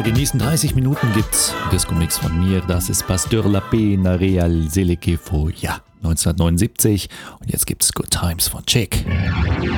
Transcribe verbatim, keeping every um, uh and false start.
die nächsten dreißig Minuten gibt's Disco-Mix von mir. Das ist Pasteur La Pena Real Seleque Foya neunzehnhundertneunundsiebzig. Und jetzt gibt's Good Times von Chick.